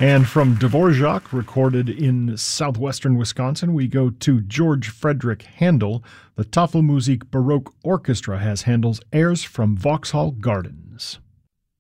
And from Dvorak, recorded in southwestern Wisconsin, we go to George Frederick Handel. The Tafelmusik Baroque Orchestra has Handel's Airs from Vauxhall Gardens.